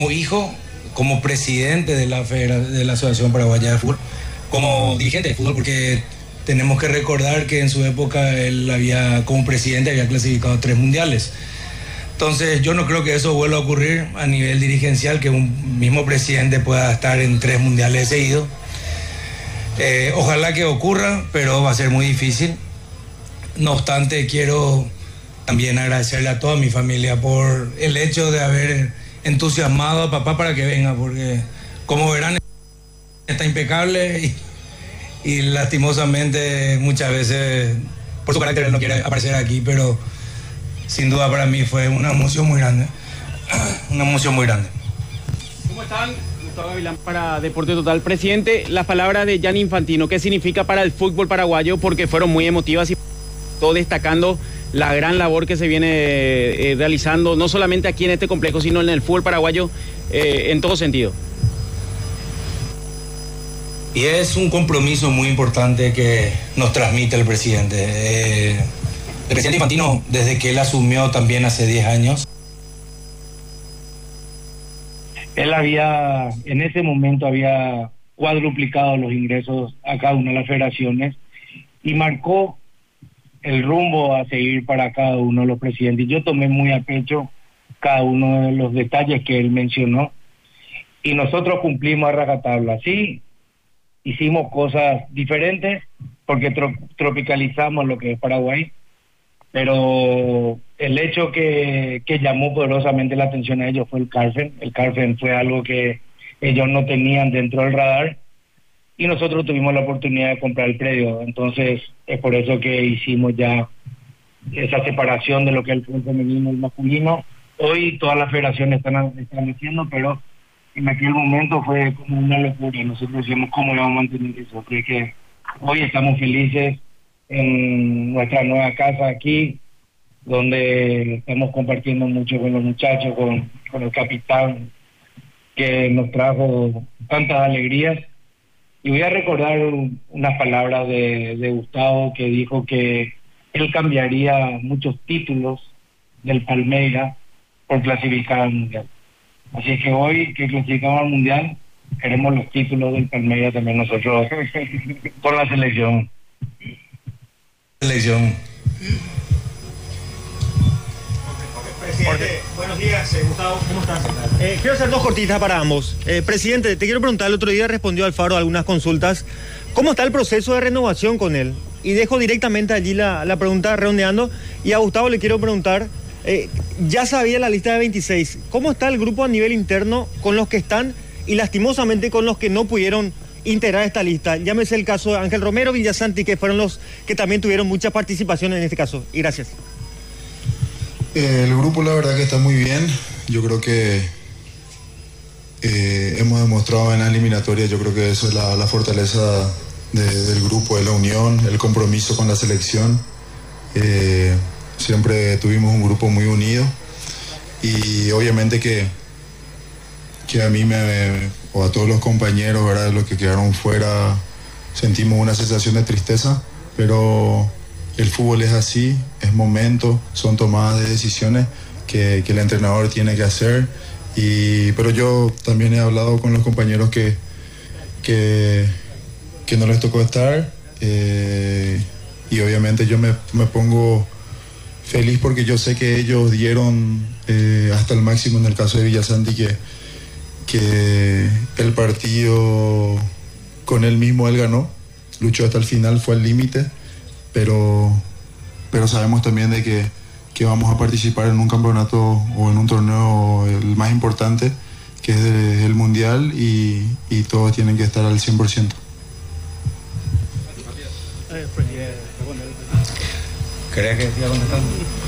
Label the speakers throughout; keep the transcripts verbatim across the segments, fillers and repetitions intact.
Speaker 1: hijo, como presidente de la, Federa- de la Asociación Paraguaya de Fútbol, como dirigente de fútbol, porque tenemos que recordar que en su época él había, como presidente, había clasificado tres mundiales. Entonces yo no creo que eso vuelva a ocurrir a nivel dirigencial, que un mismo presidente pueda estar en tres mundiales seguidos. Eh, ojalá que ocurra, pero va a ser muy difícil. No obstante, quiero también agradecerle a toda mi familia por el hecho de haber entusiasmado a papá para que venga, porque como verán está impecable y, y lastimosamente muchas veces por su carácter él no quiere aparecer aquí, pero sin duda para mí fue una emoción muy grande, una emoción muy grande.
Speaker 2: ¿Cómo están? Gustavo Gavilán para Deporte Total. Presidente, las palabras de Gianni Infantino, ¿qué significa para el fútbol paraguayo? Porque fueron muy emotivas y todo destacando la gran labor que se viene eh, realizando, no solamente aquí en este complejo, sino en el fútbol paraguayo eh, en todo sentido.
Speaker 1: Y es un compromiso muy importante que nos transmite el presidente. Eh, el presidente Infantino, desde que él asumió también hace diez años, él había, en ese momento había cuadruplicado los ingresos a cada una de las federaciones y marcó el rumbo a seguir para cada uno de los presidentes. Yo tomé muy a pecho cada uno de los detalles que él mencionó y nosotros cumplimos a rajatabla. Sí, hicimos cosas diferentes porque tro- tropicalizamos lo que es Paraguay, pero el hecho que, que llamó poderosamente la atención a ellos fue el Carfen. El Carfen fue algo que ellos no tenían dentro del radar y nosotros tuvimos la oportunidad de comprar el predio. Entonces es por eso que hicimos ya esa separación de lo que es el fútbol femenino y el masculino. Hoy todas las federaciones están, están haciendo, pero en aquel momento fue como una locura. Nosotros decíamos cómo le vamos a mantener eso. Creo que hoy estamos felices en nuestra nueva casa aquí, donde estamos compartiendo mucho con los muchachos, con, con el capitán, que nos trajo tantas alegrías. Y voy a recordar un, unas palabras de, de Gustavo, que dijo que él cambiaría muchos títulos del Palmeiras por clasificar al Mundial. Así es que hoy que clasificamos al Mundial, queremos los títulos del Palmeiras también nosotros con la selección. Selección.
Speaker 3: Presidente, buenos días, eh, Gustavo, ¿cómo estás? Eh, quiero hacer dos cortitas para ambos. Eh, presidente, te quiero preguntar, el otro día respondió Alfaro a algunas consultas. ¿Cómo está el proceso de renovación con él? Y dejo directamente allí la, la pregunta redondeando. Y a Gustavo le quiero preguntar, eh, ya sabía la lista de veintiséis, ¿cómo está el grupo a nivel interno con los que están y lastimosamente con los que no pudieron integrar esta lista? Llámese el caso de Ángel Romero, Villasanti, que fueron los que también tuvieron mucha participación en este caso. Y gracias.
Speaker 4: El grupo la verdad que está muy bien. Yo creo que eh, hemos demostrado en la eliminatoria, yo creo que eso es la, la fortaleza de, del grupo, de la unión, el compromiso con la selección. Eh, siempre tuvimos un grupo muy unido y obviamente que, que a mí me, o a todos los compañeros, ¿verdad?, los que quedaron fuera, sentimos una sensación de tristeza, pero el fútbol es así, es momento, son tomadas de decisiones que, que el entrenador tiene que hacer. Y, pero yo también he hablado con los compañeros que, que, que no les tocó estar eh, y obviamente yo me, me pongo feliz porque yo sé que ellos dieron eh, hasta el máximo. En el caso de Villasanti, que, que el partido con él mismo él ganó, luchó hasta el final, fue al límite. Pero, pero sabemos también de que, que vamos a participar en un campeonato o en un torneo el más importante, que es el Mundial, y, y todos tienen que estar al cien por ciento.
Speaker 1: ¿Querés que siga contestando?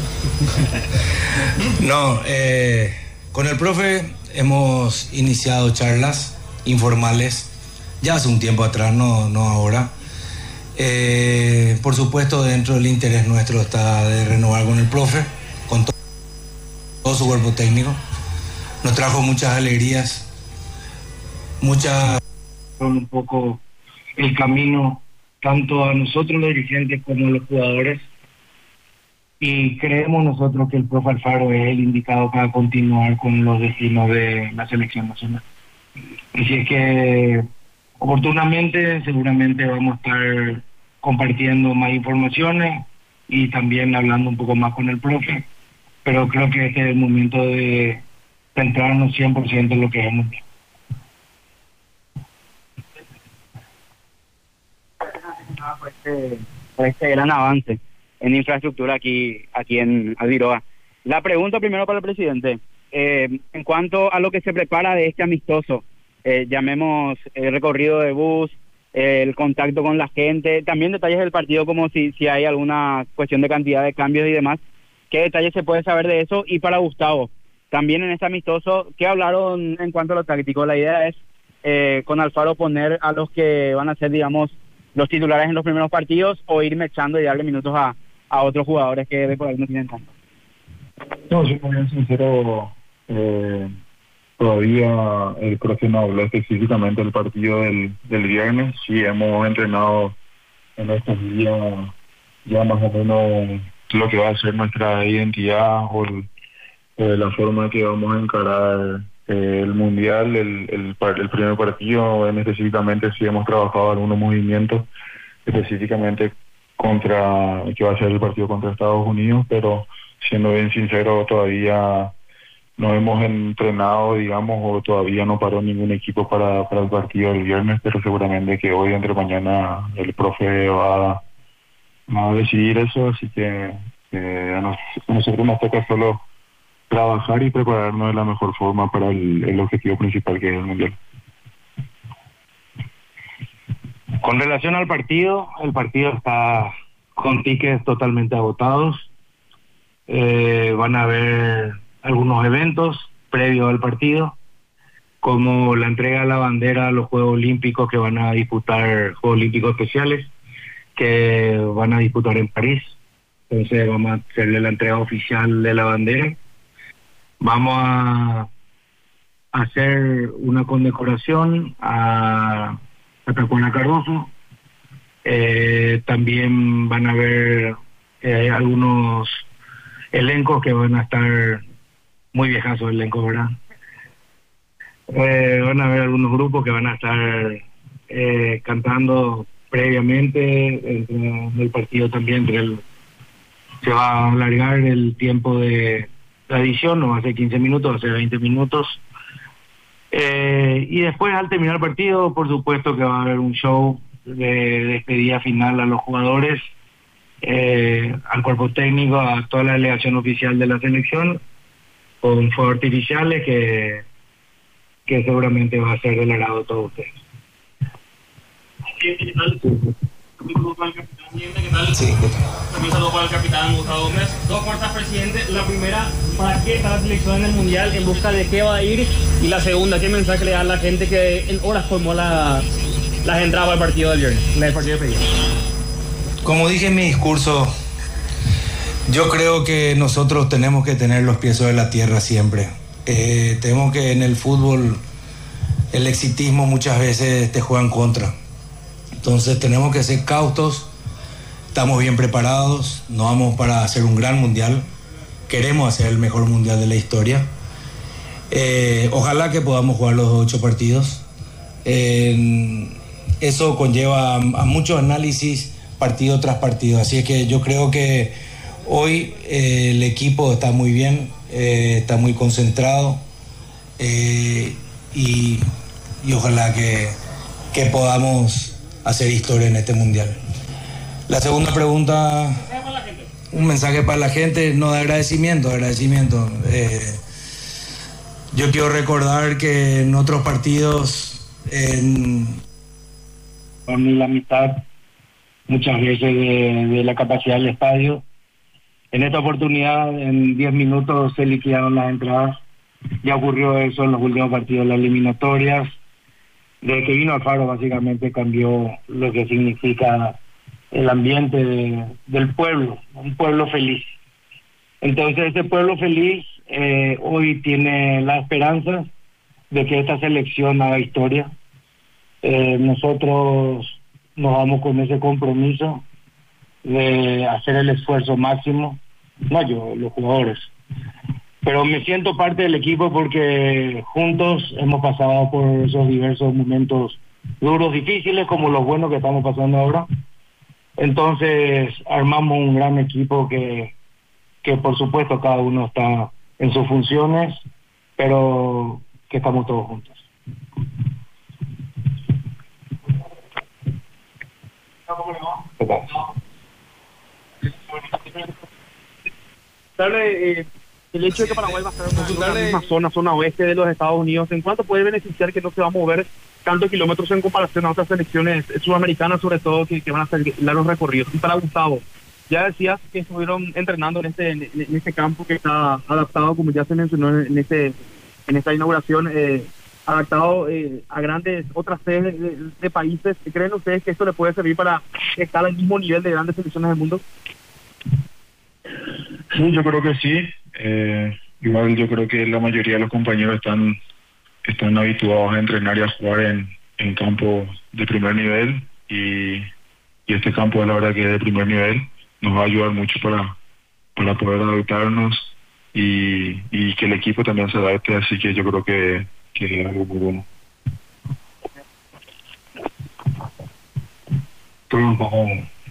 Speaker 1: No, eh, con el profe hemos iniciado charlas informales ya hace un tiempo atrás, no, no ahora. Eh, por supuesto, dentro del interés nuestro está de renovar con el profe, con to- todo su cuerpo técnico. Nos trajo muchas alegrías, muchas... Un poco el camino, tanto a nosotros los dirigentes como a los jugadores. y creemos nosotros que el profe Alfaro es el indicado para continuar con los destinos de la selección nacional. Así es que oportunamente seguramente vamos a estar compartiendo más informaciones y también hablando un poco más con el profe, pero creo que este es el momento de centrarnos cien por ciento en lo que es el mundial.
Speaker 5: Por este, por este gran avance en infraestructura aquí, aquí en Albiroa. La pregunta primero para el presidente, eh, en cuanto a lo que se prepara de este amistoso, eh, llamemos el recorrido de bus, eh, el contacto con la gente, también detalles del partido como si, si hay alguna cuestión de cantidad de cambios y demás, ¿qué detalles se puede saber de eso? Y para Gustavo, también en este amistoso, ¿qué hablaron en cuanto a lo táctico? La idea es eh, con Alfaro poner a los que van a ser, digamos, los titulares en los primeros partidos o irme echando y darle minutos a, a otros jugadores que de por ahí no tienen tanto.
Speaker 4: No, yo también sincero, eh, todavía el profe no habló específicamente del partido del, del viernes. Sí, hemos entrenado en estos días ya más o menos lo que va a ser nuestra identidad o, el, o de la forma que vamos a encarar eh, el mundial, el, el, el primer partido. En específicamente sí hemos trabajado algunos movimientos específicamente contra, que va a ser el partido contra Estados Unidos, pero siendo bien sincero, todavía no hemos entrenado, digamos, o todavía no paró ningún equipo para, para el partido del viernes, pero seguramente que hoy, entre mañana, el profe va, va a decidir eso, así que eh, a, nos, a nosotros nos toca solo trabajar y prepararnos de la mejor forma para el, el objetivo principal, que es el mundial.
Speaker 1: Con relación al partido, el partido está con tickets totalmente agotados. Eh, van a haber algunos eventos previos al partido, como la entrega de la bandera a los Juegos Olímpicos que van a disputar, Juegos Olímpicos especiales, que van a disputar en París. Entonces vamos a hacerle la entrega oficial de la bandera. Vamos a hacer una condecoración a, a Tacuana Cardoso. Eh, también van a haber eh, algunos elencos que van a estar muy viejazos, elencos, ¿verdad? Eh, van a haber algunos grupos que van a estar eh, cantando previamente entre el partido también. Entre el, se va a alargar el tiempo de la edición, no va a ser quince minutos, va a ser veinte minutos. Eh, y después, al terminar el partido, por supuesto que va a haber un show de despedida final a los jugadores, eh, al cuerpo técnico, a toda la delegación oficial de la selección, con fuegos artificiales que, que seguramente va a ser del agrado de todos ustedes.
Speaker 6: ¿Qué tal? Un saludo para el capitán Allende, ¿qué tal? Sí. También un saludo para el capitán Gustavo Gómez. Dos cortas, presidente. La primera, ¿para qué está la selección en el Mundial? ¿En busca de qué va a ir? Y la segunda, ¿qué mensaje le da a la gente que en horas formó la, las entradas al partido del viernes? La del partido de pedido.
Speaker 7: Como dije en mi discurso, yo creo que nosotros tenemos que tener los pies sobre la tierra siempre. Eh, tenemos que en el fútbol, el exitismo muchas veces te juega en contra. Entonces tenemos que ser cautos, estamos bien preparados, nos vamos para hacer un gran mundial, queremos hacer el mejor mundial de la historia. Eh, ojalá que podamos jugar los ocho partidos. Eh, eso conlleva a, a mucho análisis partido tras partido, así es que yo creo que hoy eh, el equipo está muy bien, eh, está muy concentrado eh, y, y ojalá que, que podamos hacer historia en este mundial. La segunda pregunta, un mensaje para la gente, no de agradecimiento, agradecimiento. Eh, yo quiero recordar que en otros partidos, en
Speaker 1: la mitad muchas veces de, de la capacidad del estadio. En esta oportunidad, en diez minutos se liquidaron las entradas. Ya ocurrió eso en los últimos partidos de las eliminatorias. Desde que vino Alfaro, básicamente cambió lo que significa el ambiente de, del pueblo, un pueblo feliz. Entonces, ese pueblo feliz eh, hoy tiene la esperanza de que esta selección haga historia. Eh, nosotros nos vamos con ese compromiso de hacer el esfuerzo máximo no yo, los jugadores. Pero me siento parte del equipo porque juntos hemos pasado por esos diversos momentos duros, difíciles, como los buenos que estamos pasando ahora. Entonces armamos un gran equipo que, que por supuesto cada uno está en sus funciones, pero que estamos todos juntos.
Speaker 6: Darle, eh, el hecho de que Paraguay va a estar en una misma zona, zona oeste de los Estados Unidos, ¿en cuánto puede beneficiar que no se va a mover tantos kilómetros en comparación a otras selecciones sudamericanas, sobre todo que, que van a hacer largos recorridos? Y para Gustavo, ya decías que estuvieron entrenando en este en, en este campo que está adaptado, como ya se mencionó en este en esta inauguración, eh, adaptado eh, a grandes otras sedes de, de, de países. ¿Creen ustedes que esto le puede servir para estar al mismo nivel de grandes selecciones del mundo?
Speaker 4: Sí, yo creo que sí. Eh, igual yo creo que la mayoría de los compañeros están están habituados a entrenar y a jugar en, en campos de primer nivel, y, y este campo es la verdad que es de primer nivel, nos va a ayudar mucho para, para poder adaptarnos y, y que el equipo también se adapte, así que yo creo que, que es algo muy bueno.
Speaker 1: Estoy un poco...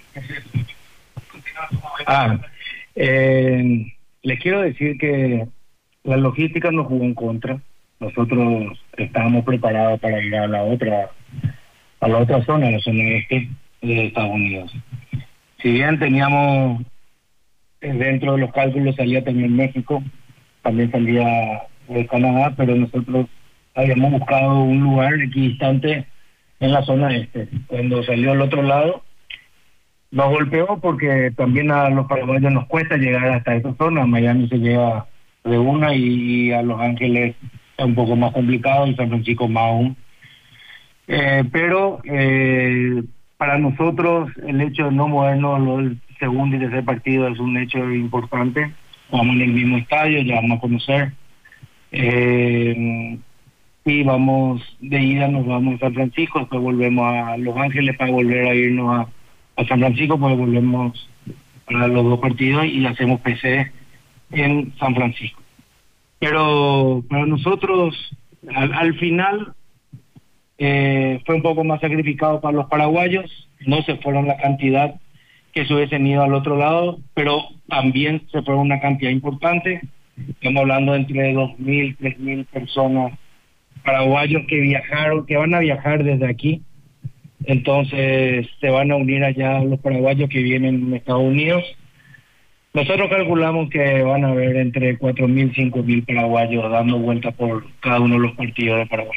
Speaker 1: Ah, eh, les quiero decir que la logística nos jugó en contra. Nosotros estábamos preparados para ir a la otra a la otra zona, la zona este de Estados Unidos. Si bien teníamos eh, dentro de los cálculos salía también México, también salía de Canadá, pero nosotros habíamos buscado un lugar equidistante en la zona este. Cuando salió al otro lado nos golpeó porque también a los paraguayos nos cuesta llegar hasta esa zona. Miami se llega de una y, y a Los Ángeles es un poco más complicado, y San Francisco más aún. Eh, pero eh, para nosotros el hecho de no movernos el segundo y tercer partido es un hecho importante. Vamos en el mismo estadio, ya vamos a conocer. Eh, y vamos de ida, nos vamos a San Francisco, después volvemos a Los Ángeles para volver a irnos a a San Francisco, pues volvemos para los dos partidos y hacemos P C en San Francisco. Pero para nosotros, al, al final, eh, fue un poco más sacrificado para los paraguayos. No se fueron la cantidad que se hubiesen ido al otro lado, pero también se fueron una cantidad importante. Estamos hablando de entre dos mil, tres mil personas paraguayos que viajaron, que van a viajar desde aquí. Entonces se van a unir allá los paraguayos que vienen en Estados Unidos. Nosotros calculamos que van a haber entre cuatro mil y cinco mil paraguayos dando vuelta por cada uno de los partidos de Paraguay.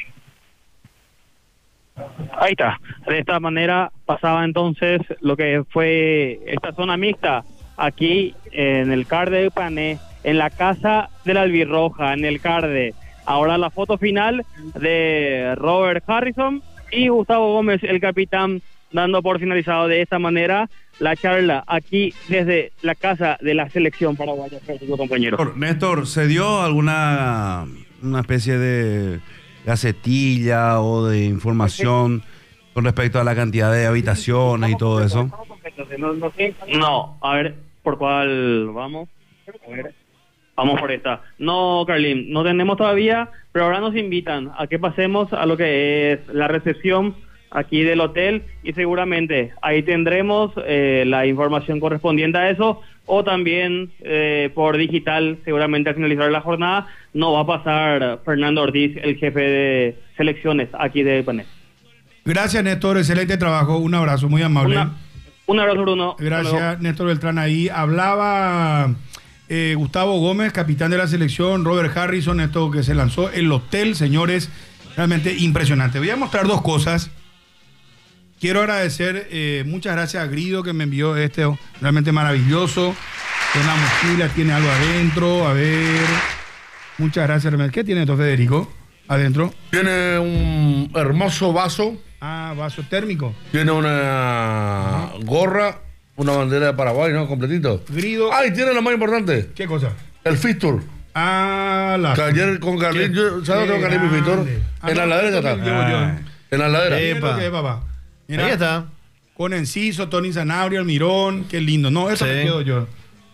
Speaker 6: Ahí está. De esta manera pasaba entonces lo que fue esta zona mixta aquí en el Carde de Pané, en la casa de la Albirroja, en el Carde. Ahora la foto final de Robert Harrison y Gustavo Gómez, el capitán, dando por finalizado de esta manera la charla aquí desde la casa de la selección paraguaya, compañero.
Speaker 8: Néstor, ¿se dio alguna una especie de gacetilla o de información con respecto a la cantidad de habitaciones y todo eso?
Speaker 6: No, a ver, ¿por cuál vamos? A ver. Vamos por esta. No, Carlín, no tenemos todavía, pero ahora nos invitan a que pasemos a lo que es la recepción aquí del hotel y seguramente ahí tendremos eh, la información correspondiente a eso, o también eh, por digital, seguramente al finalizar la jornada, no va a pasar Fernando Ortiz, el jefe de selecciones aquí de Pané.
Speaker 9: Gracias, Néstor, excelente trabajo, un abrazo, muy amable.
Speaker 6: Una, un abrazo, Bruno.
Speaker 9: Gracias, Néstor Beltrán. Ahí hablaba eh, Gustavo Gómez, capitán de la selección, Robert Harrison, esto que se lanzó el hotel, señores, realmente impresionante. Voy a mostrar dos cosas. Quiero agradecer, eh, muchas gracias a Grido que me envió este realmente maravilloso. En la mochila tiene algo adentro, a ver. Muchas gracias, realmente. ¿Qué tiene esto, Federico? Adentro.
Speaker 10: Tiene un hermoso vaso.
Speaker 9: Ah, vaso térmico.
Speaker 10: Tiene una gorra, una bandera de Paraguay, ¿no? Completito.
Speaker 9: Grido.
Speaker 10: Ah, y tiene lo más importante.
Speaker 9: ¿Qué cosa?
Speaker 10: El Fistur.
Speaker 9: Ah, la.
Speaker 10: Que ayer con Carlín, yo, ¿sabes dónde tengo Carlín mi Fistur?
Speaker 9: Ah,
Speaker 10: en la ladera ya está.
Speaker 9: Ah.
Speaker 10: En la ladera.
Speaker 9: Epa. ¿Qué es, papá? Mira, ahí está. Con Enciso, Tony Sanabria, Almirón, qué lindo. No, eso sí. Me quedo yo.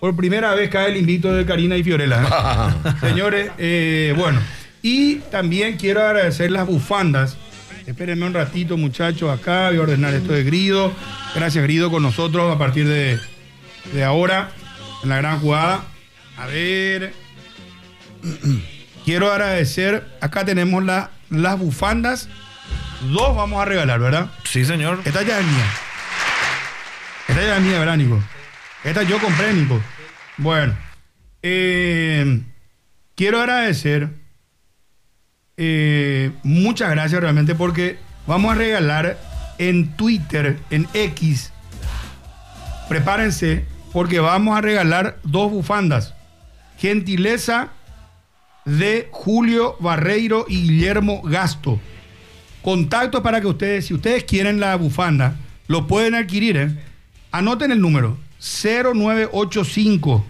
Speaker 9: Por primera vez cae el invito de Karina y Fiorella. ¿eh? Señores, eh, bueno. Y también quiero agradecer las bufandas. Espérenme un ratito, muchachos, acá. Voy a ordenar esto de Grido. Gracias, Grido, con nosotros a partir de, de ahora, en la gran jugada. A ver. Quiero agradecer. Acá tenemos la, las bufandas. Dos vamos a regalar, ¿verdad?
Speaker 11: Sí, señor.
Speaker 9: Esta ya es mía. Esta ya es mía, ¿verdad, Nico? Esta yo compré, Nico. Bueno. Eh, quiero agradecer. Eh, muchas gracias realmente porque vamos a regalar en Twitter, en X. Prepárense porque vamos a regalar dos bufandas. Gentileza de Julio Barreiro y Guillermo Gasto. Contactos para que ustedes, si ustedes quieren la bufanda, lo pueden adquirir. ¿eh? Anoten el número cero nueve ocho cinco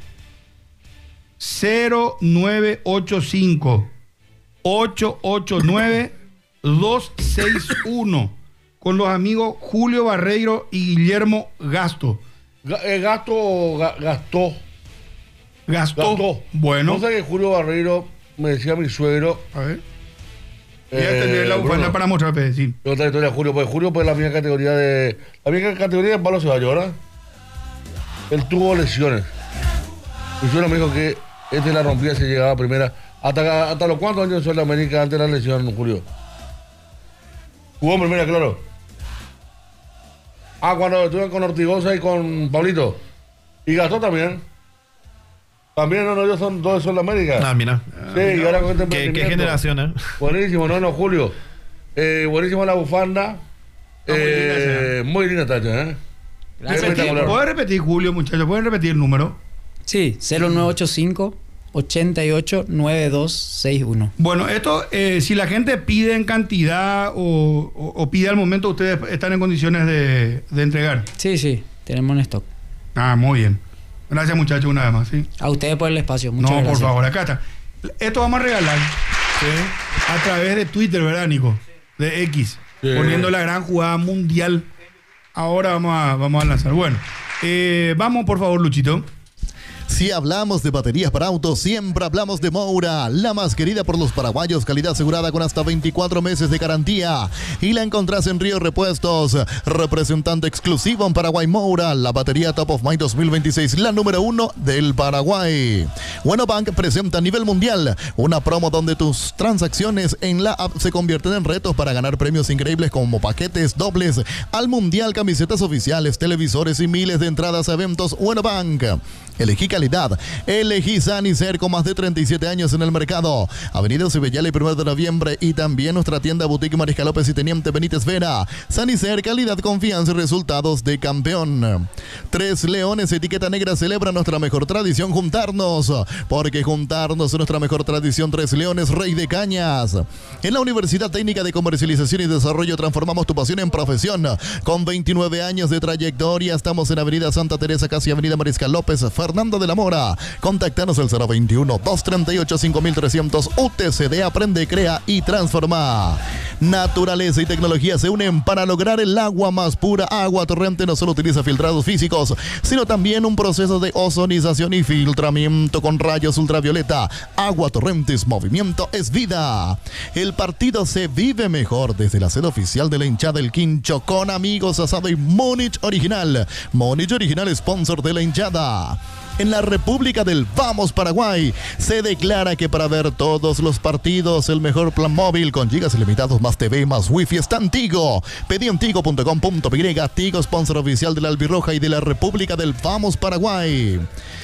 Speaker 9: cero nueve ocho cinco ocho ocho nueve dos seis uno con los amigos Julio Barreiro y Guillermo Gasto.
Speaker 10: Gasto o gastó.
Speaker 9: Gastó.
Speaker 10: Gastó.
Speaker 9: Bueno.
Speaker 10: No sé que Julio Barreiro me decía mi suegro.
Speaker 9: A ver. Voy a tener la bufanda para mostrar, Pedro, sí.
Speaker 10: Otra historia de Julio, pues Julio pues la misma categoría de. La misma categoría de Pablo Ceballos, ¿verdad? Él tuvo lesiones. Mi suegro me dijo que este la rompía se llegaba a primera. ¿Hasta, hasta los cuántos años en Sudamérica antes de la lesión, Julio? Jugó en primera, claro. Ah, cuando estuve con Ortigosa y con Pablito. Y Gastó también. También, no, no, ellos son dos de Sudamérica.
Speaker 11: Ah, mira.
Speaker 10: Sí, ah, y ahora con este
Speaker 11: ¿Qué, ¿Qué generación, eh?
Speaker 10: Buenísimo, no, no, Julio. Eh, buenísimo la bufanda. No, eh, muy linda tacha, ¿eh?
Speaker 9: ¿Puedes repetir, Julio, muchachos? ¿Pueden repetir el número?
Speaker 12: Sí, cero nueve ocho cinco ochenta y ocho noventa y dos sesenta y uno.
Speaker 9: Bueno, esto, eh, si la gente pide en cantidad o, o, o pide al momento, ¿ustedes están en condiciones de, de entregar?
Speaker 12: Sí, sí, tenemos en stock.
Speaker 9: Ah, muy bien. Gracias, muchachos, una vez más, ¿sí?
Speaker 12: A ustedes por el espacio, muchas
Speaker 9: no,
Speaker 12: gracias.
Speaker 9: por favor, acá está. Esto vamos a regalar ¿sí? a través de Twitter, ¿verdad, Nico? De X, sí. Poniendo la gran jugada mundial. Ahora vamos a, vamos a lanzar. Bueno, eh, vamos, por favor, Luchito.
Speaker 13: Si hablamos de baterías para autos, siempre hablamos de Moura, la más querida por los paraguayos, calidad asegurada con hasta veinticuatro meses de garantía. Y la encontrás en Río Repuestos, representante exclusivo en Paraguay. Moura, la batería Top of Mind dos mil veintiséis, la número uno del Paraguay. Bueno Bank presenta a nivel mundial una promo donde tus transacciones en la app se convierten en retos para ganar premios increíbles como paquetes dobles al mundial, camisetas oficiales, televisores y miles de entradas a eventos. Bueno Bank, elegí calidad, elegí Sanicer con más de treinta y siete años en el mercado. Avenida Cibellala y primero de noviembre y también nuestra tienda Boutique Mariscal López y Teniente Benítez Vera. Sanicer, calidad, confianza y resultados de campeón. Tres Leones, etiqueta negra, celebra nuestra mejor tradición, juntarnos, porque juntarnos es nuestra mejor tradición. Tres Leones, Rey de Cañas. En la Universidad Técnica de Comercialización y Desarrollo transformamos tu pasión en profesión. Con veintinueve años de trayectoria, estamos en Avenida Santa Teresa, casi Avenida Mariscal López, Fernando de la Mora. Contáctanos al cero veintiuno, doscientos treinta y ocho, cinco mil trescientos. U T C D, aprende, crea y transforma. Naturaleza y tecnología se unen para lograr el agua más pura. Agua Torrente no solo utiliza filtrados físicos, sino también un proceso de ozonización y filtramiento con rayos ultravioleta. Agua Torrentes, movimiento es vida. El partido se vive mejor desde la sede oficial de la hinchada del Quincho, con amigos, asado y Múnich Original. Múnich Original, sponsor de la hinchada. En la República del Vamos Paraguay se declara que para ver todos los partidos el mejor plan móvil con gigas ilimitados más T V más wifi está en Tigo. Pedí en tigo punto com punto p y. Tigo, sponsor oficial de la Albirroja y de la República del Vamos Paraguay.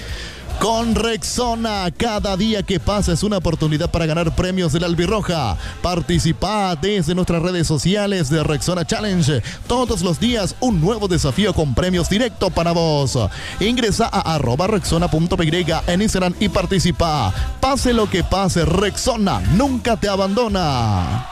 Speaker 13: Con Rexona, cada día que pasa es una oportunidad para ganar premios de la Albirroja. Participa desde nuestras redes sociales de Rexona Challenge. Todos los días un nuevo desafío con premios directo para vos. Ingresa a arroba rexona punto p y en Instagram y participa. Pase lo que pase, Rexona nunca te abandona.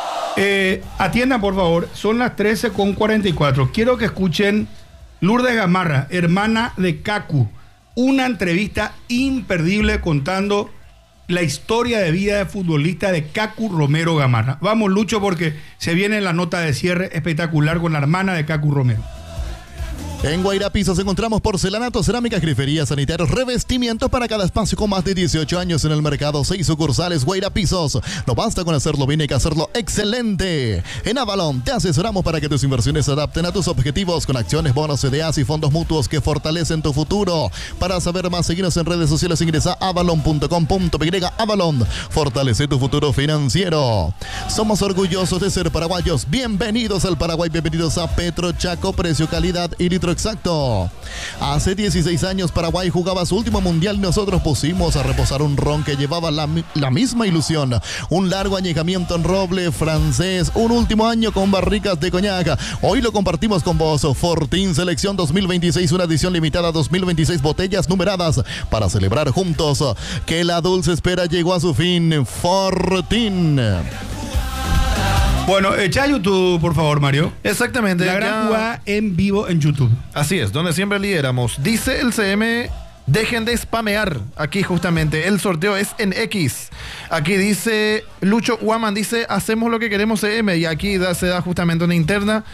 Speaker 9: Eh, atiendan, por favor, son las trece con cuarenta y cuatro. Quiero que escuchen Lourdes Gamarra, hermana de Cacu. Una entrevista imperdible contando la historia de vida de futbolista de Cacu Romero Gamarra. Vamos, Lucho, porque se viene la nota de cierre espectacular con la hermana de Cacu Romero.
Speaker 13: En Guaira Pisos encontramos porcelanato, cerámicas, griferías, sanitarios, revestimientos para cada espacio con más de dieciocho años en el mercado. Seis sucursales Guaira Pisos. No basta con hacerlo bien, hay que hacerlo excelente. En Avalon te asesoramos para que tus inversiones se adapten a tus objetivos con acciones, bonos, C D As y fondos mutuos que fortalecen tu futuro. Para saber más, seguinos en redes sociales, ingresa a avalon punto com punto pe ye. Avalon, fortalece tu futuro financiero. Somos orgullosos de ser paraguayos. Bienvenidos al Paraguay, bienvenidos a Petro Chaco, precio, calidad y litro exacto. Hace dieciséis años Paraguay jugaba su último mundial y nosotros pusimos a reposar un ron que llevaba la, la misma ilusión. Un largo añejamiento en roble francés, un último año con barricas de coñac. Hoy lo compartimos con vos. Fortín Selección dos mil veintiséis, una edición limitada dos mil veintiséis, botellas numeradas para celebrar juntos que la dulce espera llegó a su fin. Fortín.
Speaker 9: Bueno, echa YouTube, por favor, Mario.
Speaker 11: Exactamente.
Speaker 9: La gran jugada en vivo en YouTube.
Speaker 11: Así es, donde siempre lideramos. Dice el C M, dejen de spamear. Aquí justamente, el sorteo es en X. Aquí dice, Lucho Guaman dice, hacemos lo que queremos C M. Y aquí da, se da justamente una interna.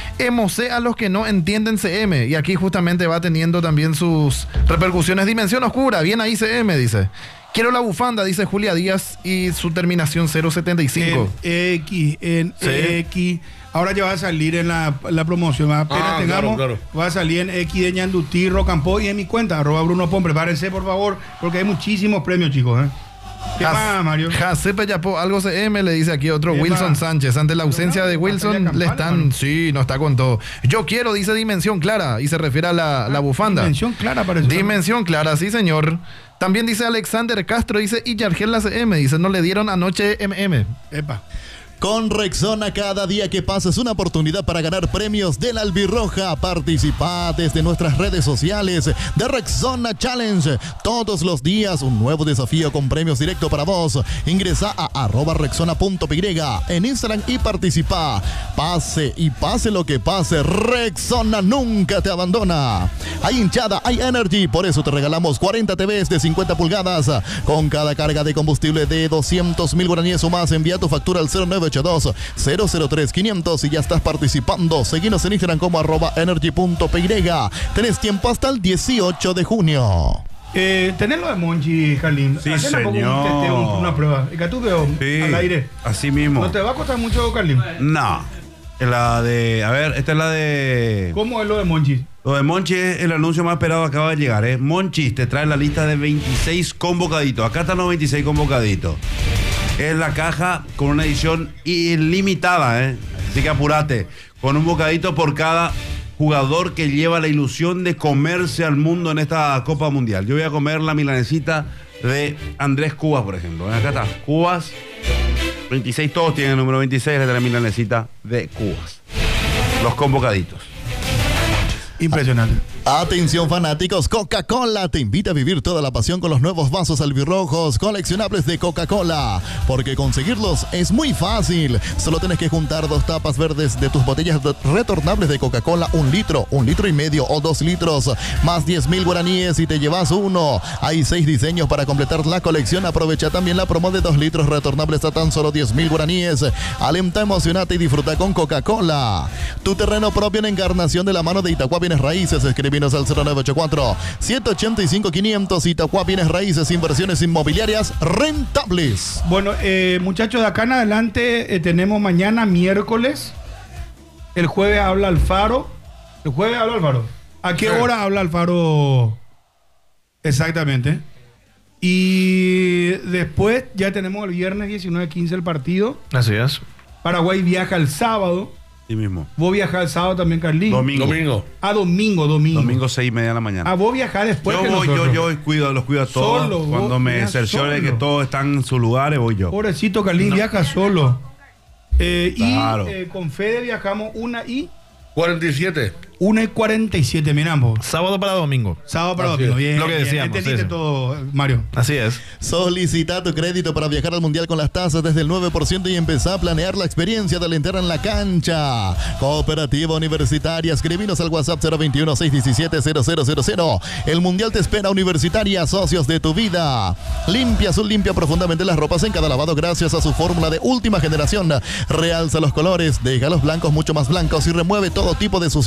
Speaker 11: Emocé a los que no entienden C M. Y aquí justamente va teniendo también sus repercusiones. Dimensión oscura, bien ahí C M, dice. Quiero la bufanda, dice Julia Díaz, y su terminación cero setenta y cinco.
Speaker 9: En X, en sí. X. Ahora ya va a salir en la, la promoción. Apenas ah, tengamos, claro, claro. Va a salir en X de Ñandutí, Rocampo y en mi cuenta, arroba Bruno Pon. Prepárense, por favor, porque hay muchísimos premios, chicos. ¿eh? ¿Qué más, Mario?
Speaker 11: Jacepe Yapó, algo C M, le dice aquí otro Wilson más? Sánchez. Ante la ausencia de Wilson, campana, le están... Mano. Sí, no está con todo. Yo quiero, dice Dimensión Clara, y se refiere a la, ah, la bufanda.
Speaker 9: Dimensión Clara, parece.
Speaker 11: Dimensión Clara, sí, señor. También dice Alexander Castro, dice, y Yargel C M, dice, no le dieron anoche M M.
Speaker 9: Epa.
Speaker 13: Con Rexona, cada día que pasa es una oportunidad para ganar premios de la Albirroja. Participa desde nuestras redes sociales de Rexona Challenge. Todos los días un nuevo desafío con premios directo para vos. Ingresa a arroba rexona punto pe ye en Instagram y participa. Pase y pase lo que pase, Rexona nunca te abandona. Hay hinchada, hay energy, por eso te regalamos cuarenta T Vs de cincuenta pulgadas. Con cada carga de combustible de doscientos mil guaraníes o más, envía tu factura al cero nueve ocho dos cero cero tres quinientos y ya estás participando. Seguinos en Instagram como arroba energy punto pe ye. Tenés tiempo hasta el dieciocho de junio.
Speaker 9: Eh, tenés lo de Monchi, Carlín.
Speaker 8: Sí, señor. Un
Speaker 9: testeo, una prueba. Y que tú veo
Speaker 8: sí,
Speaker 9: al aire.
Speaker 8: Así mismo.
Speaker 9: ¿No te va a costar mucho, Carlín?
Speaker 8: No. La de... A ver, esta es la de...
Speaker 9: ¿Cómo es lo de Monchi?
Speaker 8: Lo de Monchi es el anuncio más esperado, acaba de llegar, ¿eh? Monchi te trae la lista de veintiséis convocaditos. Acá están los veintiséis convocaditos. Es la caja con una edición ilimitada, ¿eh? Así que apúrate. Con un bocadito por cada jugador que lleva la ilusión de comerse al mundo en esta Copa Mundial. Yo voy a comer la milanesita de Andrés Cubas, por ejemplo. Acá está, Cubas. veintiséis, todos tienen el número veintiséis, de la milanesita de Cubas. Los convocaditos.
Speaker 9: Impresionante.
Speaker 13: Atención fanáticos, Coca-Cola te invita a vivir toda la pasión con los nuevos vasos albirrojos coleccionables de Coca-Cola, porque conseguirlos es muy fácil. Solo tienes que juntar dos tapas verdes de tus botellas retornables de Coca-Cola, un litro, un litro y medio o dos litros, más diez mil guaraníes y te llevas uno. Hay seis diseños para completar la colección. Aprovecha también la promo de dos litros retornables a tan solo diez mil guaraníes. Alenta, emocionate y disfruta con Coca-Cola. Tu terreno propio en Encarnación de la mano de Itaqua Bienes Raíces. Escribinos al cero nueve ocho cuatro siete ocho cinco quinientos. Itaqua Bienes Raíces, inversiones inmobiliarias rentables.
Speaker 9: Bueno, eh, muchachos, de acá en adelante eh, tenemos mañana miércoles. El jueves habla Alfaro. El jueves habla Alfaro. ¿A qué hora habla Alfaro? Exactamente. Y después ya tenemos el viernes diecinueve quince el partido.
Speaker 11: Así es.
Speaker 9: Paraguay viaja el sábado.
Speaker 8: Sí mismo.
Speaker 9: ¿Vos viajás el sábado también, Carlín?
Speaker 8: Domingo.
Speaker 10: Domingo.
Speaker 9: Ah, domingo, domingo.
Speaker 8: Domingo seis y media de la mañana.
Speaker 9: Ah, vos viajás después
Speaker 8: yo
Speaker 9: que
Speaker 8: voy,
Speaker 9: nosotros.
Speaker 8: Yo, yo cuido, los cuido a todos.
Speaker 9: Solo,
Speaker 8: Cuando me cerciore que todos están en sus lugares, voy yo.
Speaker 9: Pobrecito, Carlín no. Viaja solo. Eh,
Speaker 8: claro.
Speaker 9: Y eh, con Fede viajamos una y...
Speaker 10: cuarenta y siete.
Speaker 9: una y cuarenta y siete, mira ambos.
Speaker 11: Sábado para domingo.
Speaker 9: Sábado para
Speaker 11: Así
Speaker 9: domingo,
Speaker 11: es.
Speaker 9: bien.
Speaker 11: Lo que decíamos.
Speaker 9: Entendiste
Speaker 11: sí,
Speaker 9: todo, Mario.
Speaker 11: Así es.
Speaker 13: Solicita tu crédito para viajar al Mundial con las tasas desde el nueve por ciento y empezá a planear la experiencia de alentar en la cancha. Cooperativa Universitaria, escribinos al WhatsApp cero veintiuno, seiscientos diecisiete, cero cero cero cero. El Mundial te espera, Universitaria, socios de tu vida. Limpia Azul limpia profundamente las ropas en cada lavado gracias a su fórmula de última generación. Realza los colores, deja los blancos mucho más blancos y remueve todo tipo de suciedades.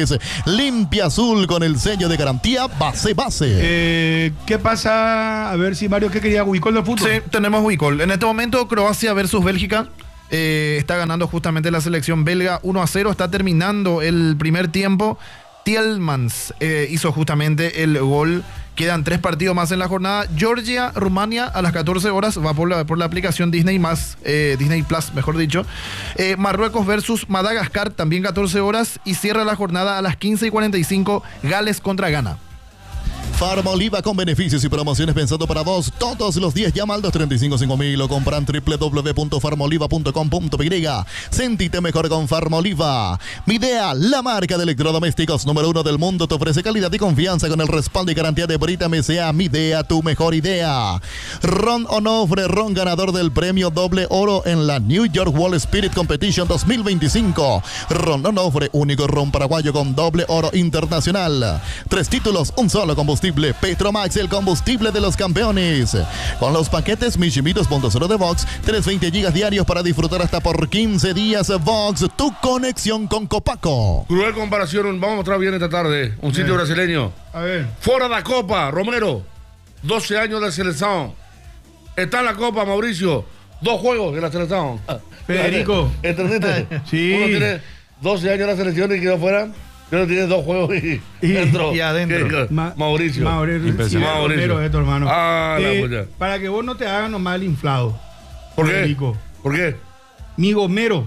Speaker 13: Colores. Limpia azul con el sello de garantía base base.
Speaker 9: Eh, ¿Qué pasa? A ver si Mario, ¿qué quería? ¿Wicol del fútbol?
Speaker 11: Sí, tenemos Wicol. En este momento Croacia versus Bélgica. Eh, está ganando justamente la selección belga uno a cero. Está terminando el primer tiempo. Tielemans eh, hizo justamente el gol. Quedan tres partidos más en la jornada. Georgia, Rumania a las catorce horas. Va por la, por la aplicación Disney más, eh, Disney Plus, mejor dicho. Eh, Marruecos versus Madagascar, también catorce horas. Y cierra la jornada a las quince y cuarenta y cinco. Gales contra Ghana.
Speaker 13: Farmoliva con beneficios y promociones pensando para vos. Todos los días llama al dos tres cinco cinco mil o compran doble u doble u doble u punto farmoliva punto com punto pe ge. Sentite mejor con Farmoliva. Midea, la marca de electrodomésticos número uno del mundo, te ofrece calidad y confianza con el respaldo y garantía de Brita M C A. Midea, tu mejor idea. Ron Onofre, ron ganador del premio doble oro en la New York World Spirit Competition dos mil veinticinco. Ron Onofre, único ron paraguayo con doble oro internacional. Tres títulos, un solo combustible. Petromax, el combustible de los campeones. Con los paquetes Mishimi dos punto cero de Vox, trescientos veinte gigas diarios para disfrutar hasta por quince días. Vox, tu conexión con Copaco.
Speaker 10: Cruel comparación, vamos a mostrar bien esta tarde. Un sitio
Speaker 9: Bien.
Speaker 10: brasileño.
Speaker 9: A ver.
Speaker 10: Fuera de la Copa, Romero. doce años de selección. Está en la Copa, Mauricio. Dos juegos en la selección.
Speaker 9: Federico.
Speaker 10: ¿Entendiste?
Speaker 9: Sí.
Speaker 10: Uno tiene doce años en la selección y quedó fuera. Uno tiene dos juegos y, y dentro.
Speaker 11: y adentro.
Speaker 9: Ma-
Speaker 10: Mauricio.
Speaker 9: Mauricio.
Speaker 10: Impresionante.
Speaker 9: Sí, Romero, esto, hermano.
Speaker 10: Ah, la
Speaker 9: Eh,
Speaker 10: puta.
Speaker 9: para que vos no te hagas nomás el inflado.
Speaker 10: ¿Por qué?
Speaker 9: Federico.
Speaker 10: ¿Por qué?
Speaker 9: Mi Gomero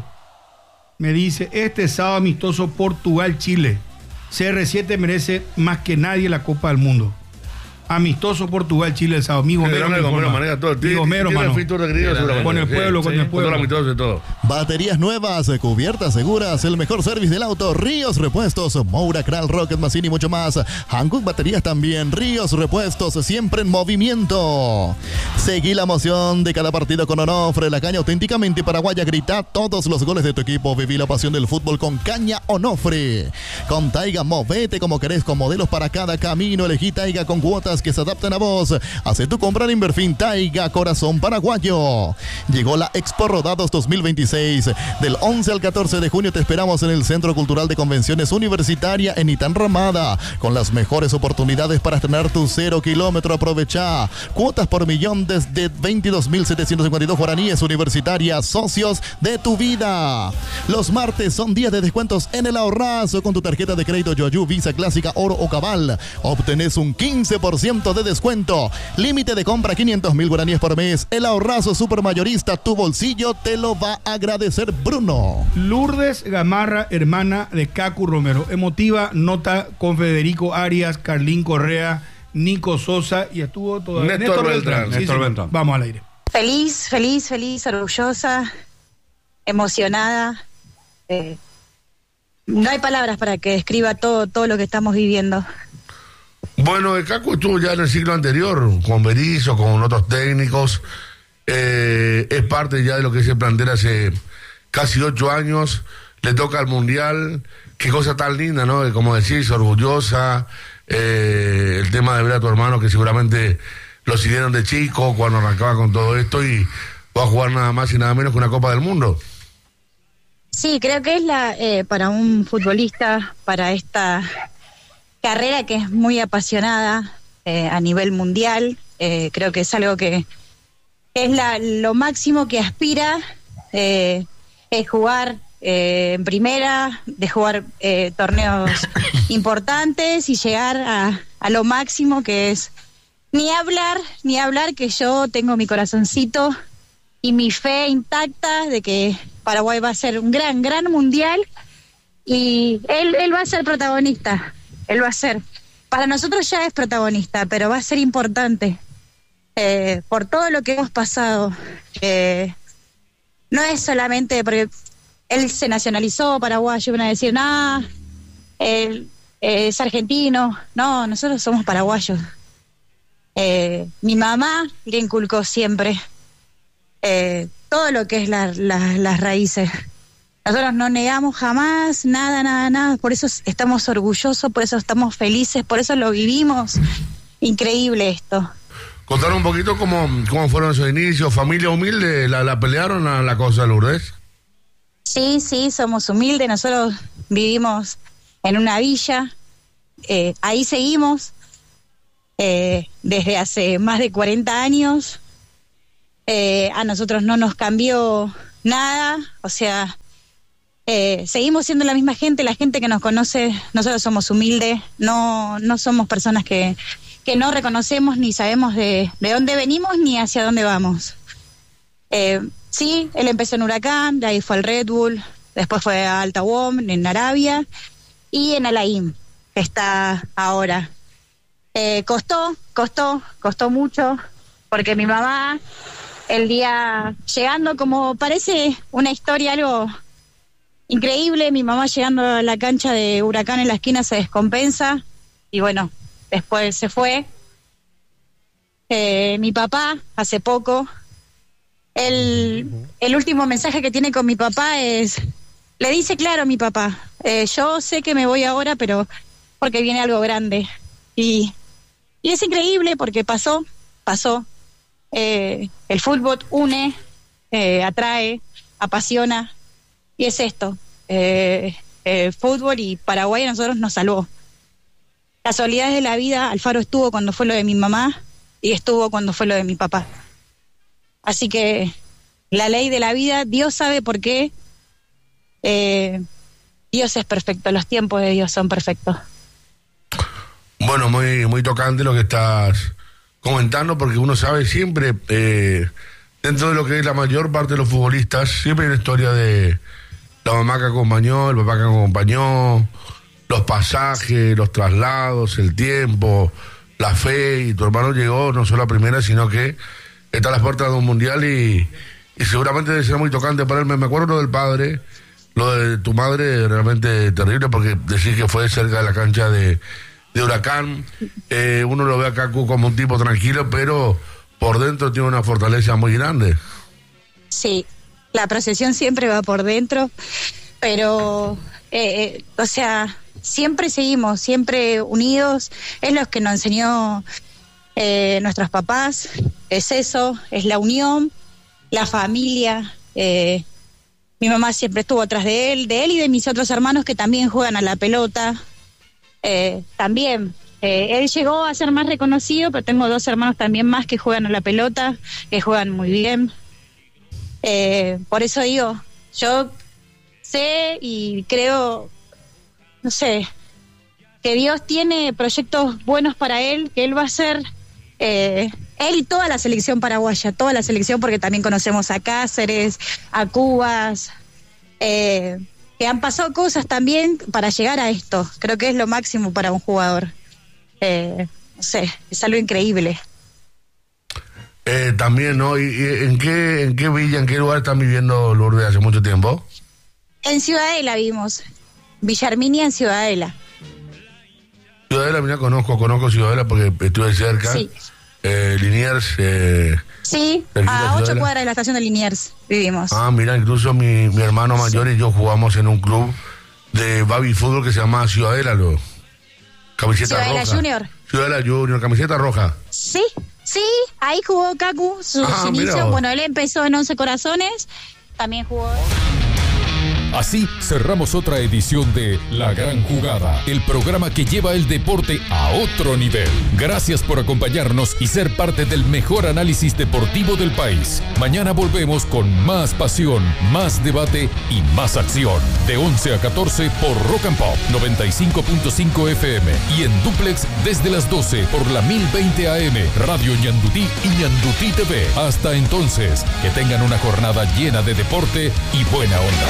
Speaker 9: me dice, este sábado amistoso Portugal-Chile. C R siete merece más que nadie la Copa del Mundo. Amistoso Portugal-Chile el sábado. Mi Gomero, me
Speaker 10: El Gomero
Speaker 9: informa.
Speaker 10: maneja todo.
Speaker 9: Mi
Speaker 10: Tiene-
Speaker 9: Gomero,
Speaker 10: tiene
Speaker 9: mano.
Speaker 10: el filtro de grillo, seguramente.
Speaker 9: Con el pueblo,
Speaker 10: Sí,
Speaker 9: con
Speaker 10: sí,
Speaker 9: el pueblo.
Speaker 10: Con todo el amistoso y todo.
Speaker 13: Baterías nuevas, cubiertas seguras, el mejor servicio del auto, Ríos Repuestos, Moura, Kral, Rocket, Machine y mucho más. Hankook Baterías también, Ríos Repuestos, siempre en movimiento. Seguí la emoción de cada partido con Onofre, la caña auténticamente paraguaya. Grita todos los goles de tu equipo. Viví la pasión del fútbol con caña Onofre. Con Taiga, movete como querés, con modelos para cada camino. Elegí Taiga con cuotas que se adaptan a vos. Hace tu compra en Inverfin. Taiga, corazón paraguayo. Llegó la Expo Rodados dos mil veintiséis. Del once al catorce de junio te esperamos en el Centro Cultural de Convenciones Universitaria en Itán Ramada, con las mejores oportunidades para estrenar tu cero kilómetro. Aprovecha cuotas por millón desde veintidós mil setecientos cincuenta y dos guaraníes. Universitaria, socios de tu vida. Los martes son días de descuentos en el ahorrazo. Con tu tarjeta de crédito Yoyu, Visa Clásica, Oro o Cabal obtenés un quince por ciento de descuento. Límite de compra quinientos mil guaraníes por mes. El ahorrazo supermayorista, tu bolsillo te lo va a agradecer, Bruno.
Speaker 9: Lourdes Gamarra, hermana de Cacu Romero. Emotiva nota con Federico Arias, Carlín Correa, Nico Sosa y estuvo todo.
Speaker 10: Néstor Beltrán.
Speaker 9: Sí,
Speaker 8: Néstor
Speaker 9: sí.
Speaker 8: Beltrán.
Speaker 9: Vamos al aire.
Speaker 14: Feliz, feliz, feliz, orgullosa, emocionada. Eh, no hay palabras para que describa todo, todo lo que estamos viviendo.
Speaker 10: Bueno, el Caco estuvo ya en el siglo anterior, con Berizzo, con otros técnicos. Eh, es parte ya de lo que se plantea hace casi ocho años. Le toca al Mundial. Qué cosa tan linda, ¿no? Como decís, orgullosa. Eh, el tema de ver a tu hermano, que seguramente lo siguieron de chico cuando arrancaba con todo esto y va a jugar nada más y nada menos que una Copa del Mundo.
Speaker 14: Sí, creo que es la eh, para un futbolista, para esta carrera que es muy apasionada eh, a nivel mundial, eh, creo que es algo que es la, lo máximo que aspira, eh, es jugar eh, en primera, de jugar eh, torneos importantes y llegar a, a lo máximo, que es ni hablar, ni hablar que yo tengo mi corazoncito y mi fe intacta de que Paraguay va a ser un gran, gran mundial y él, él va a ser protagonista. Él va a ser, para nosotros ya es protagonista, pero va a ser importante eh, por todo lo que hemos pasado. Eh, no es solamente porque él se nacionalizó paraguayo, van a decir, nah, él eh, es argentino. No, nosotros somos paraguayos. Eh, mi mamá le inculcó siempre eh, todo lo que es la, la, las raíces. Nosotros no negamos jamás nada, nada, nada. Por eso estamos orgullosos, por eso estamos felices, por eso lo vivimos. Increíble esto.
Speaker 10: Contaron un poquito cómo, cómo fueron esos inicios. Familia humilde, ¿la, la pelearon la, la cosa, Lourdes?
Speaker 14: Sí, sí, somos humildes. Nosotros vivimos en una villa. Eh, ahí seguimos eh, desde hace más de cuarenta años. Eh, a nosotros no nos cambió nada, o sea, eh, seguimos siendo la misma gente, la gente que nos conoce. Nosotros somos humildes, no, no somos personas que, que no reconocemos ni sabemos de, de dónde venimos ni hacia dónde vamos. Eh, sí, él empezó en Huracán, de ahí fue al Red Bull, después fue a Al Tawam en Arabia y en Al Ain, que está ahora. Eh, costó, costó, costó mucho, porque mi mamá, el día llegando, como parece una historia algo increíble, mi mamá llegando a la cancha de Huracán en la esquina se descompensa y bueno, después se fue. Eh, mi papá, hace poco, el, el último mensaje que tiene con mi papá es, le dice claro a mi papá, eh, yo sé que me voy ahora, pero porque viene algo grande. Y, y es increíble porque pasó, pasó. Eh, el fútbol une, eh, atrae, apasiona, y es esto. Eh, el fútbol y Paraguay a nosotros nos salvó. Casualidades de la vida, Alfaro estuvo cuando fue lo de mi mamá y estuvo cuando fue lo de mi papá. Así que la ley de la vida, Dios sabe por qué. Eh, Dios es perfecto, los tiempos de Dios son perfectos.
Speaker 10: Bueno, muy, muy tocante lo que estás comentando, porque uno sabe siempre, eh, dentro de lo que es la mayor parte de los futbolistas, siempre hay una historia de la mamá que acompañó, el papá que acompañó, los pasajes, los traslados, el tiempo, la fe, y tu hermano llegó no solo a primera, sino que está a las puertas de un mundial y, y seguramente debe ser muy tocante para él. Me acuerdo lo del padre, lo de tu madre, realmente terrible, porque decir que fue cerca de la cancha de de Huracán, eh, uno lo ve a Kaku como un tipo tranquilo, pero por dentro tiene una fortaleza muy grande.
Speaker 14: Sí, la procesión siempre va por dentro, pero, eh, eh, o sea, siempre seguimos, siempre unidos, es lo que nos enseñó eh, nuestros papás, es eso, es la unión, la familia. eh, mi mamá siempre estuvo atrás de él, de él y de mis otros hermanos que también juegan a la pelota. Eh, también, eh, él llegó a ser más reconocido, pero tengo dos hermanos también más que juegan a la pelota, que juegan muy bien. Eh, por eso digo, yo sé y creo, no sé, que Dios tiene proyectos buenos para él, que él va a ser, eh, él y toda la selección paraguaya, toda la selección, porque también conocemos a Cáceres, a Cubas, eh, que han pasado cosas también para llegar a esto. Creo que es lo máximo para un jugador. Eh, no sé, es algo increíble.
Speaker 10: Eh, también, ¿no? ¿Y, y en qué en qué villa, en qué lugar están viviendo Lourdes hace mucho tiempo?
Speaker 14: En Ciudadela vimos. Villa Arminia en Ciudadela.
Speaker 10: Ciudadela, mira, conozco, conozco Ciudadela porque estuve cerca.
Speaker 14: Sí.
Speaker 10: Eh, Liniers. Eh,
Speaker 14: sí, a ocho cuadras de la estación de Liniers vivimos.
Speaker 10: Ah, mira, incluso mi, mi hermano mayor sí. y yo jugamos en un club de baby fútbol que se llama Ciudadela, lo, camiseta
Speaker 14: Ciudadela
Speaker 10: roja.
Speaker 14: Junior.
Speaker 10: Ciudadela Junior, camiseta roja.
Speaker 14: Sí, sí, ahí jugó Kaku sus
Speaker 10: ah,
Speaker 14: inicios.
Speaker 10: Mira.
Speaker 14: Bueno, él empezó en Once Corazones, también jugó...
Speaker 15: Así cerramos otra edición de La Gran Jugada, el programa que lleva el deporte a otro nivel. Gracias por acompañarnos y ser parte del mejor análisis deportivo del país. Mañana volvemos con más pasión, más debate y más acción. De once a catorce por Rock and Pop noventa y cinco punto cinco F M y en duplex desde las doce por la mil veinte A M, Radio Ñandutí y Ñandutí T V. Hasta entonces, que tengan una jornada llena de deporte y buena onda.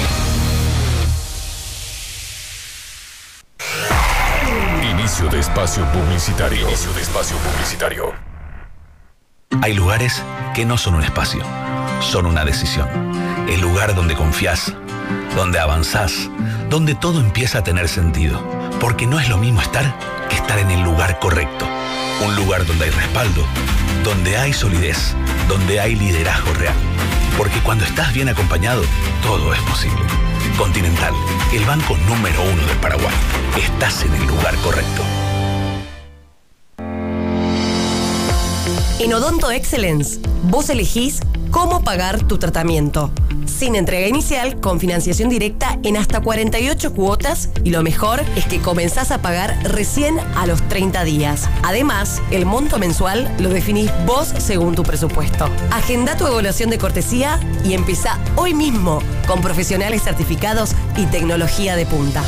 Speaker 15: Inicio de espacio publicitario. Inicio de espacio publicitario.
Speaker 16: Hay lugares que no son un espacio, son una decisión. El lugar donde confías, donde avanzás, donde todo empieza a tener sentido. Porque no es lo mismo estar que estar en el lugar correcto. Un lugar donde hay respaldo, donde hay solidez, donde hay liderazgo real. Porque cuando estás bien acompañado, todo es posible. Continental, el banco número uno del Paraguay. Estás en el lugar correcto.
Speaker 17: En Odonto Excellence, vos elegís cómo pagar tu tratamiento. Sin entrega inicial, con financiación directa en hasta cuarenta y ocho cuotas, y lo mejor es que comenzás a pagar recién a los treinta días. Además, el monto mensual lo definís vos según tu presupuesto. Agenda tu evaluación de cortesía y empieza hoy mismo con profesionales certificados y tecnología de punta.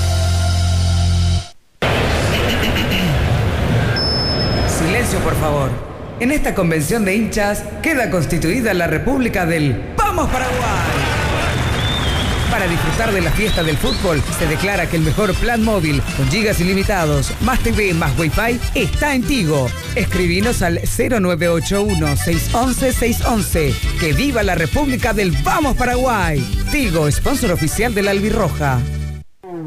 Speaker 18: Silencio, por favor. En esta convención de hinchas queda constituida la República del ¡Vamos Paraguay! Para disfrutar de la fiesta del fútbol, se declara que el mejor plan móvil con gigas ilimitados, más T V, más Wi-Fi, está en Tigo. Escribinos al cero nueve ocho uno, seis once, seis once. ¡Que viva la República del Vamos Paraguay! Tigo, sponsor oficial de la Albirroja.